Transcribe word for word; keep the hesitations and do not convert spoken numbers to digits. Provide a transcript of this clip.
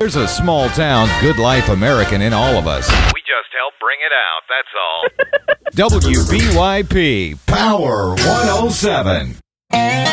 There's a small town, good life American in all of us. We just help bring it out, that's all. W B Y P Power one oh seven.